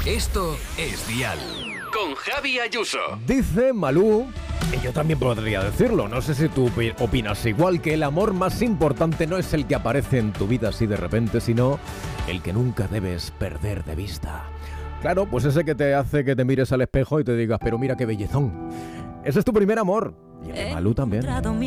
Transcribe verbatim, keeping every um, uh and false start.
Esto es Dial. Con Javi Ayuso. Dice Malú, y yo también podría decirlo, no sé si tú opinas igual, que el amor más importante no es el que aparece en tu vida así de repente, sino el que nunca debes perder de vista. Claro, pues ese que te hace que te mires al espejo y te digas, pero mira qué bellezón. Ese es tu primer amor. Y el de Malú también.